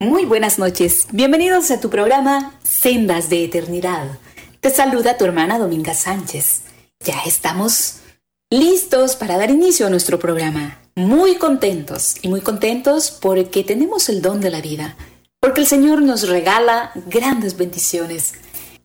Muy buenas noches, bienvenidos a tu programa Sendas de Eternidad. Te saluda tu hermana Dominga Sánchez. Ya estamos listos para dar inicio a nuestro programa. Muy contentos porque tenemos el don de la vida, porque el Señor nos regala grandes bendiciones.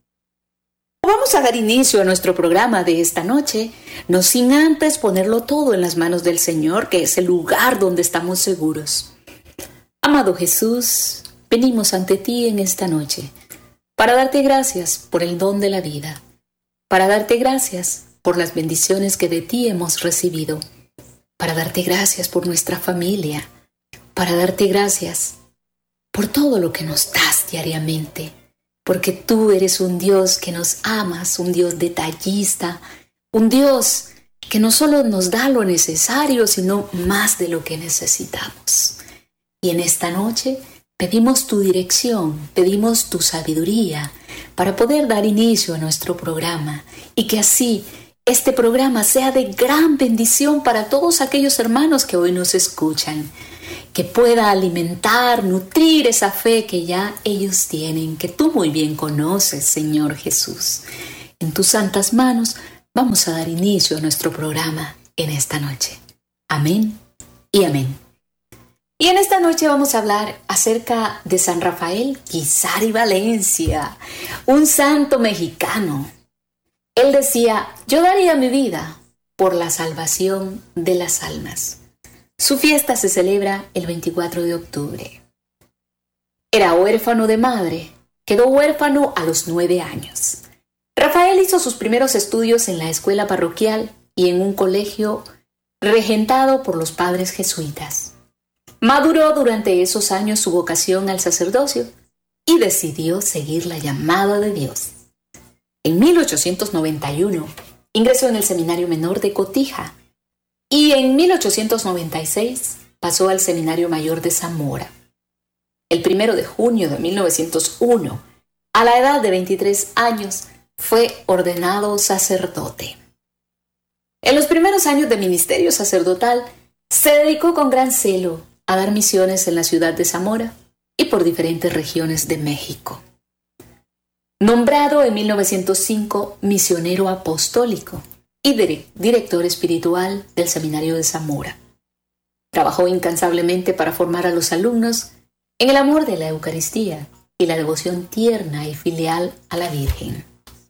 Vamos a dar inicio a nuestro programa de esta noche, no sin antes ponerlo todo en las manos del Señor, que es el lugar donde estamos seguros. Amado Jesús, venimos ante ti en esta noche para darte gracias por el don de la vida, para darte gracias por las bendiciones que de ti hemos recibido, para darte gracias por nuestra familia, para darte gracias por todo lo que nos das diariamente, porque tú eres un Dios que nos amas, un Dios detallista, un Dios que no solo nos da lo necesario, sino más de lo que necesitamos. Y en esta noche pedimos tu dirección, pedimos tu sabiduría para poder dar inicio a nuestro programa y que así este programa sea de gran bendición para todos aquellos hermanos que hoy nos escuchan, que pueda alimentar, nutrir esa fe que ya ellos tienen, que tú muy bien conoces, Señor Jesús. En tus santas manos vamos a dar inicio a nuestro programa en esta noche. Amén y amén. Y en esta noche vamos a hablar acerca de San Rafael Guízar Valencia, un santo mexicano. Él decía: yo daría mi vida por la salvación de las almas. Su fiesta se celebra el 24 de octubre. Era huérfano de madre, quedó huérfano a los 9 años. Rafael hizo sus primeros estudios en la escuela parroquial y en un colegio regentado por los padres jesuitas. Maduró durante esos años su vocación al sacerdocio y decidió seguir la llamada de Dios. En 1891 ingresó en el Seminario Menor de Cotija y en 1896 pasó al Seminario Mayor de Zamora. El 1 de junio de 1901, a la edad de 23 años, fue ordenado sacerdote. En los primeros años de ministerio sacerdotal se dedicó con gran celo a dar misiones en la ciudad de Zamora y por diferentes regiones de México. Nombrado en 1905 misionero apostólico y director espiritual del Seminario de Zamora. Trabajó incansablemente para formar a los alumnos en el amor de la Eucaristía y la devoción tierna y filial a la Virgen.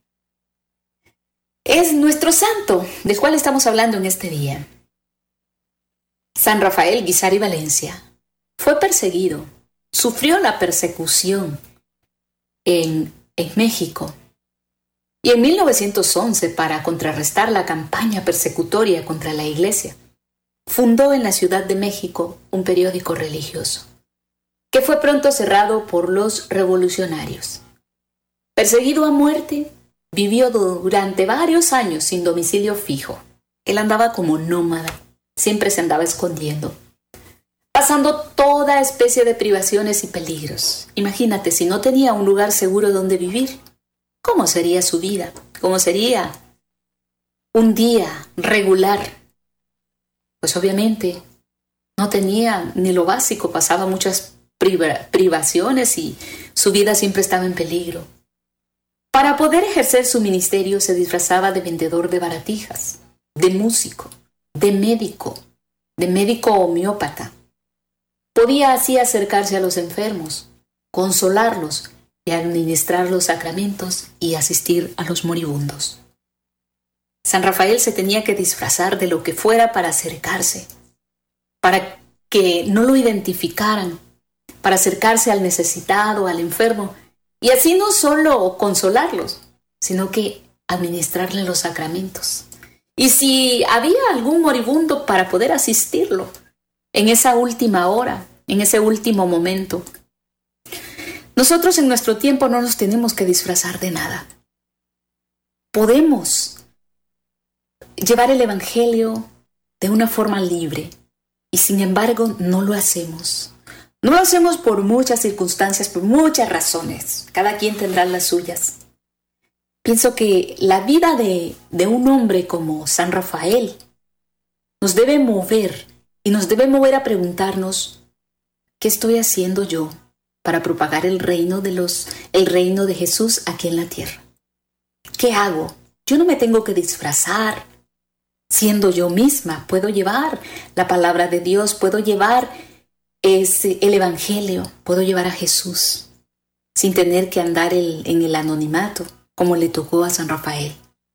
Es nuestro santo del cual estamos hablando en este día. San Rafael Guízar Valencia fue perseguido, sufrió la persecución en México y en 1911, para contrarrestar la campaña persecutoria contra la Iglesia, fundó en la Ciudad de México un periódico religioso, que fue pronto cerrado por los revolucionarios. Perseguido a muerte, vivió durante varios años sin domicilio fijo. Él andaba como nómada. Siempre se andaba escondiendo, pasando toda especie de privaciones y peligros. Imagínate, si no tenía un lugar seguro donde vivir, ¿cómo sería su vida? ¿Cómo sería un día regular? Pues obviamente no tenía ni lo básico, pasaba muchas privaciones y su vida siempre estaba en peligro. Para poder ejercer su ministerio se disfrazaba de vendedor de baratijas, de músico, de médico homeópata. Podía así acercarse a los enfermos, consolarlos y administrar los sacramentos y asistir a los moribundos. San Rafael se tenía que disfrazar de lo que fuera para acercarse, para que no lo identificaran, para acercarse al necesitado, al enfermo, y así no solo consolarlos, sino que administrarle los sacramentos. Y si había algún moribundo, para poder asistirlo en esa última hora, en ese último momento. Nosotros en nuestro tiempo no nos tenemos que disfrazar de nada. Podemos llevar el Evangelio de una forma libre y sin embargo no lo hacemos. No lo hacemos por muchas circunstancias, por muchas razones. Cada quien tendrá las suyas. Pienso que la vida de un hombre como San Rafael nos debe mover y nos debe mover a preguntarnos: ¿qué estoy haciendo yo para propagar el reino de Jesús aquí en la tierra. ¿Qué hago? Yo no me tengo que disfrazar. Siendo yo misma, puedo llevar la palabra de Dios, puedo llevar el Evangelio, puedo llevar a Jesús sin tener que andar en el anonimato, como le tocó a San Rafael.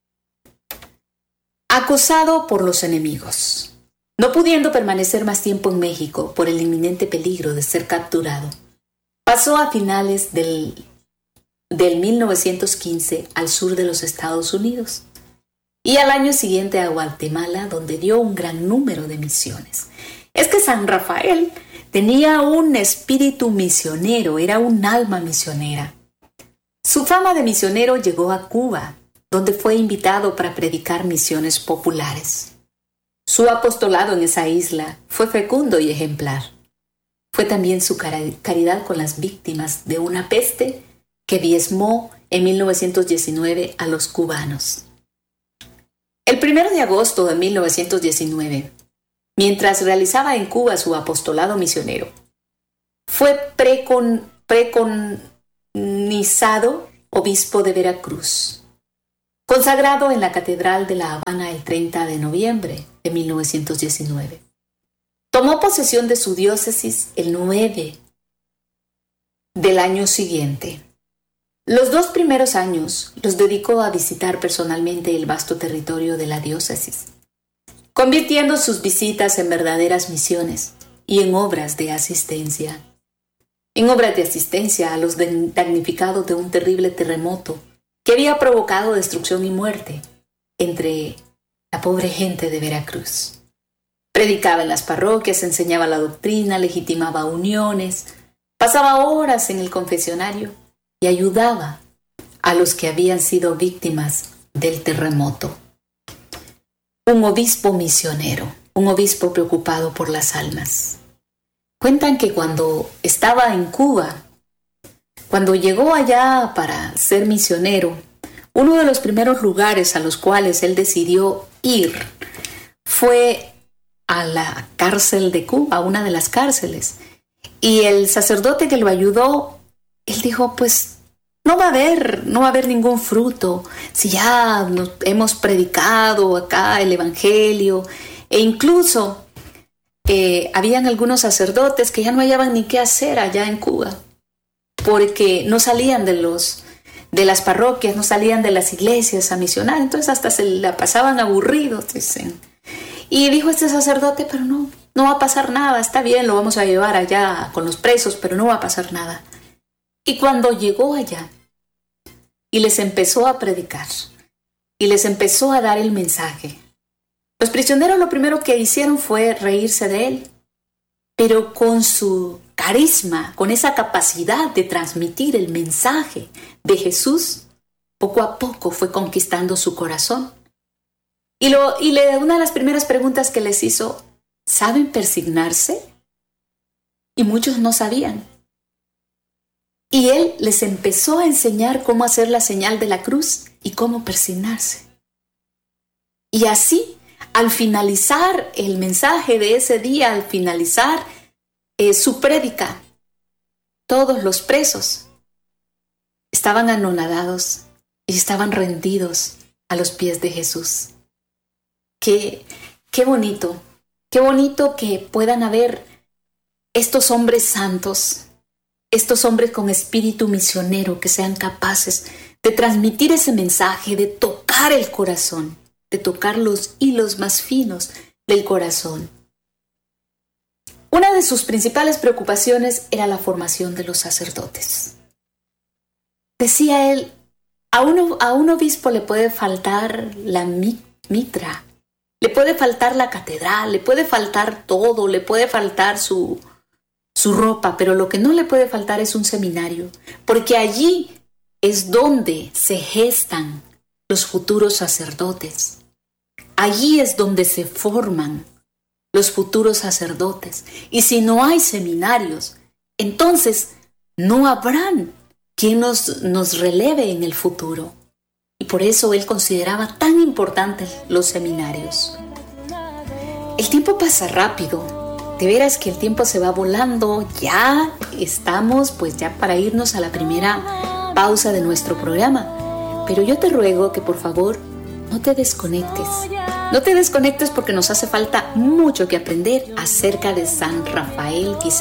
Acosado por los enemigos. No pudiendo permanecer más tiempo en México por el inminente peligro de ser capturado, pasó a finales del 1915 al sur de los Estados Unidos y al año siguiente a Guatemala, donde dio un gran número de misiones. Es que San Rafael tenía un espíritu misionero, era un alma misionera. Su fama de misionero llegó a Cuba, donde fue invitado para predicar misiones populares. Su apostolado en esa isla fue fecundo y ejemplar. Fue también su caridad con las víctimas de una peste que diezmó en 1919 a los cubanos. El 1 de agosto de 1919, mientras realizaba en Cuba su apostolado misionero, fue preconizado obispo de Veracruz, consagrado en la Catedral de La Habana el 30 de noviembre de 1919. Tomó posesión de su diócesis el 9 del año siguiente. Los 2 primeros años los dedicó a visitar personalmente el vasto territorio de la diócesis, convirtiendo sus visitas en verdaderas misiones y en obras de asistencia. En obras de asistencia a los damnificados de un terrible terremoto que había provocado destrucción y muerte entre la pobre gente de Veracruz. Predicaba en las parroquias, enseñaba la doctrina, legitimaba uniones, pasaba horas en el confesionario y ayudaba a los que habían sido víctimas del terremoto. Un obispo misionero, un obispo preocupado por las almas. Cuentan que cuando estaba en Cuba, cuando llegó allá para ser misionero, uno de los primeros lugares a los cuales él decidió ir fue a la cárcel de Cuba, una de las cárceles. Y el sacerdote que lo ayudó, él dijo, pues no va a haber ningún fruto si ya hemos predicado acá el Evangelio. E incluso habían algunos sacerdotes que ya no hallaban ni qué hacer allá en Cuba, porque no salían de las parroquias, no salían de las iglesias a misionar, entonces hasta se la pasaban aburridos, dicen. Y dijo este sacerdote, pero no va a pasar nada, está bien, lo vamos a llevar allá con los presos, pero no va a pasar nada. Y cuando llegó allá y les empezó a predicar y les empezó a dar el mensaje, los prisioneros lo primero que hicieron fue reírse de él, pero con su carisma, con esa capacidad de transmitir el mensaje de Jesús, poco a poco fue conquistando su corazón. Y una de las primeras preguntas que les hizo, ¿saben persignarse? Y muchos no sabían. Y él les empezó a enseñar cómo hacer la señal de la cruz y cómo persignarse. Y así, al finalizar el mensaje de ese día, al finalizar su prédica, todos los presos estaban anonadados y estaban rendidos a los pies de Jesús. Qué bonito que puedan haber estos hombres santos, estos hombres con espíritu misionero que sean capaces de transmitir ese mensaje, de tocar el corazón, de tocar los hilos más finos del corazón. Una de sus principales preocupaciones era la formación de los sacerdotes. Decía él, a un obispo le puede faltar la mitra, le puede faltar la catedral, le puede faltar todo, le puede faltar su ropa, pero lo que no le puede faltar es un seminario, porque allí es donde se gestan los futuros sacerdotes. Allí es donde se forman los futuros sacerdotes. Y si no hay seminarios, entonces no habrán quien nos releve en el futuro. Y por eso él consideraba tan importantes los seminarios. El tiempo pasa rápido De veras que el tiempo se va volando. Ya estamos pues ya para irnos a la primera pausa de nuestro programa. Pero yo te ruego que por favor no te desconectes. No te desconectes porque nos hace falta mucho que aprender acerca de San Rafael Quizá.